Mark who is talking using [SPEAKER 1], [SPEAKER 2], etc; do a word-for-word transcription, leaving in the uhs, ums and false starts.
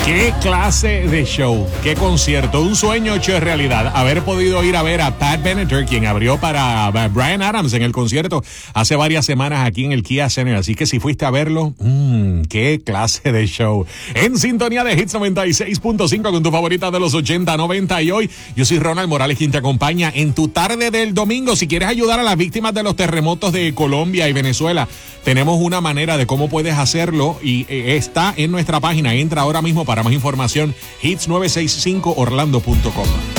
[SPEAKER 1] Qué clase de show, qué concierto, un sueño hecho realidad. Haber podido ir a ver a Pat Benatar, quien abrió para Bryan Adams en el concierto hace varias semanas aquí en el Kia Center. Así que si fuiste a verlo, mmm, qué clase de show. En sintonía de Hits noventa y seis punto cinco con tu favorita de los ochenta, noventa y hoy. Yo soy Ronald Morales, quien te acompaña en tu tarde del domingo. Si quieres ayudar a las víctimas de los terremotos de Colombia y Venezuela, tenemos una manera de cómo puedes hacerlo y eh, está en nuestra página. Entra ahora mismo para más información, hits nueve seis cinco orlando punto com.